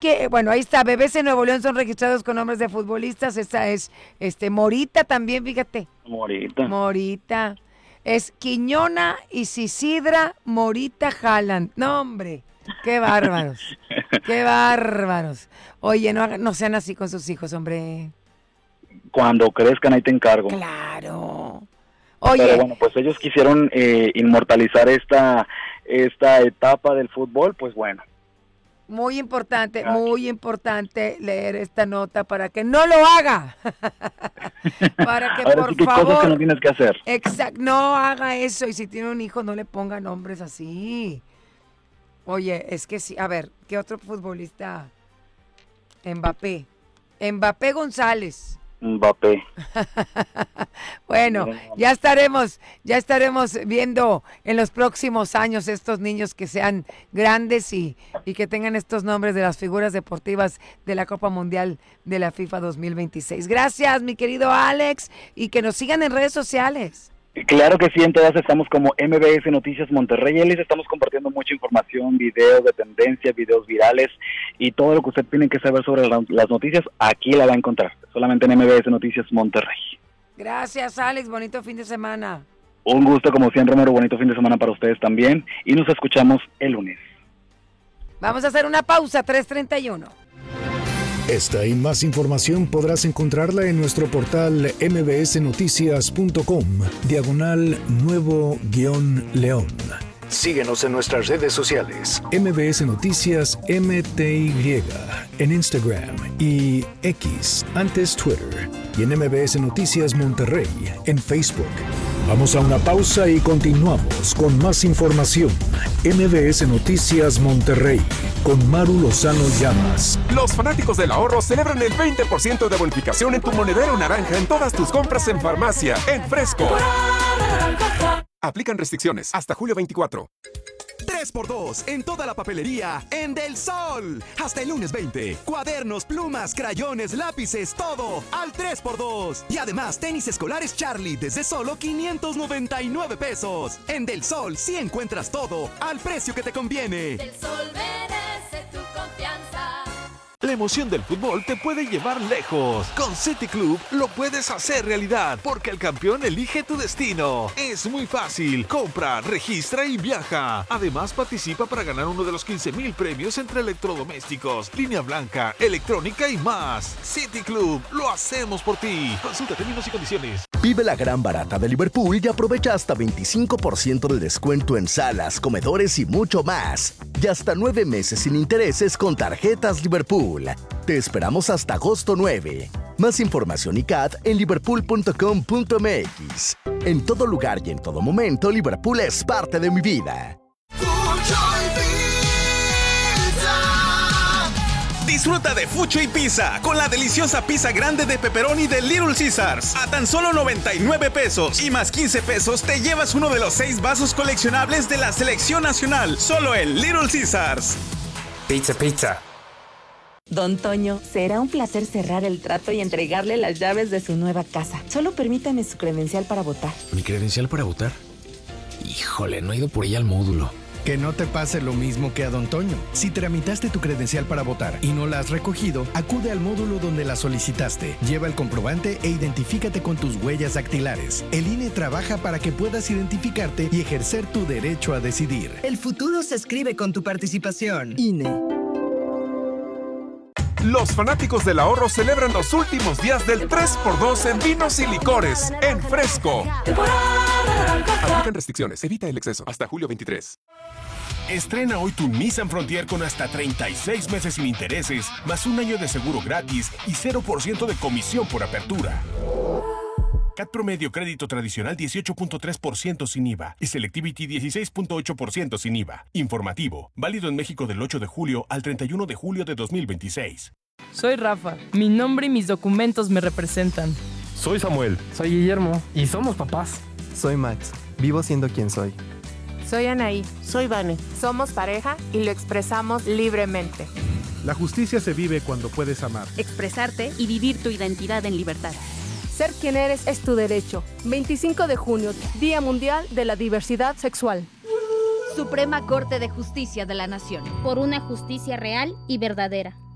que, bueno, ahí está, bebés en Nuevo León son registrados con nombres de futbolistas. Esta es Morita también, fíjate. Morita. Es Quiñona y Cisidra Morita Haaland. No, hombre, qué bárbaros. Qué bárbaros. Oye, no sean así con sus hijos, hombre. Cuando crezcan, ahí te encargo. Claro. Oye. Pero bueno, pues ellos quisieron inmortalizar esta etapa del fútbol, pues bueno. Muy importante leer esta nota para que no lo haga. Para que, ahora por sí que favor. Cosas que no tienes que hacer. Exacto, no haga eso. Y si tiene un hijo, no le ponga nombres así. Oye, es que sí. A ver, ¿qué otro futbolista? Mbappé González. Mbappé. Bueno, ya estaremos viendo en los próximos años estos niños que sean grandes y que tengan estos nombres de las figuras deportivas de la Copa Mundial de la FIFA 2026. Gracias, mi querido Alex, y que nos sigan en redes sociales. Claro que sí, en todas estamos como MBS Noticias Monterrey. Les estamos compartiendo mucha información, videos de tendencia, videos virales y todo lo que usted tiene que saber sobre las noticias, aquí la va a encontrar, solamente en MBS Noticias Monterrey. Gracias, Alex, bonito fin de semana. Un gusto como siempre, Romero, bonito fin de semana para ustedes también y nos escuchamos el lunes. Vamos a hacer una pausa, 3:31. Esta y más información podrás encontrarla en nuestro portal mbsnoticias.com/nuevo-león. Síguenos en nuestras redes sociales. MBS Noticias MTY en Instagram y X, antes Twitter, y en MBS Noticias Monterrey en Facebook. Vamos a una pausa y continuamos con más información. MBS Noticias Monterrey con Maru Lozano Llamas. Los fanáticos del ahorro celebran el 20% de bonificación en tu monedero naranja en todas tus compras en farmacia, en Fresco. Aplican restricciones hasta julio 24. 3x2 en toda la papelería en Del Sol. Hasta el lunes 20. Cuadernos, plumas, crayones, lápices, todo al 3x2. Y además tenis escolares Charlie desde solo 599 pesos. En Del Sol sí encuentras todo al precio que te conviene. Del Sol merece tu confianza. La emoción del fútbol te puede llevar lejos. Con City Club lo puedes hacer realidad, porque el campeón elige tu destino. Es muy fácil. Compra, registra y viaja. Además, participa para ganar uno de los 15,000 premios entre electrodomésticos, línea blanca, electrónica y más. City Club, lo hacemos por ti. Consulta términos y condiciones. Vive la gran barata de Liverpool y aprovecha hasta 25% de descuento en salas, comedores y mucho más. Y hasta 9 meses sin intereses con tarjetas Liverpool. Te esperamos hasta agosto 9. Más información y CAT en liverpool.com.mx. En todo lugar y en todo momento, Liverpool es parte de mi vida. Disfruta de Fucho y Pizza con la deliciosa pizza grande de pepperoni de Little Caesars a tan solo 99 pesos y más 15 pesos te llevas uno de los 6 vasos coleccionables de la selección nacional, solo en Little Caesars. Pizza. Don Toño, será un placer cerrar el trato y entregarle las llaves de su nueva casa. Solo permítame su credencial para votar. ¿Mi credencial para votar? Híjole, no he ido por ella al módulo. Que no te pase lo mismo que a Don Toño. Si tramitaste tu credencial para votar y no la has recogido, acude al módulo donde la solicitaste. Lleva el comprobante e identifícate con tus huellas dactilares. El INE trabaja para que puedas identificarte y ejercer tu derecho a decidir. El futuro se escribe con tu participación. INE. Los fanáticos del ahorro celebran los últimos días del 3x2 en vinos y licores en Fresco. Aplican restricciones, evita el exceso. Hasta julio 23. Estrena hoy tu Nissan Frontier con hasta 36 meses sin intereses, más un año de seguro gratis y 0% de comisión por apertura. CAT promedio crédito tradicional 18.3% sin IVA y Selectivity 16.8% sin IVA. Informativo, válido en México del 8 de julio al 31 de julio de 2026. Soy Rafa, mi nombre y mis documentos me representan. Soy Samuel. Soy Guillermo. Y somos papás. Soy Max, vivo siendo quien soy. Soy Anaí. Soy Vane. Somos pareja y lo expresamos libremente. La justicia se vive cuando puedes amar, expresarte y vivir tu identidad en libertad. Ser quien eres es tu derecho. 25 de junio, Día Mundial de la Diversidad Sexual. Suprema Corte de Justicia de la Nación. Por una justicia real y verdadera.